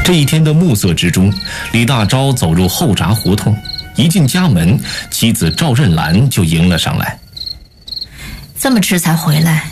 这一天的暮色之中，李大钊走入后闸胡同，一进家门，妻子赵任兰就迎了上来。 这么迟才回来，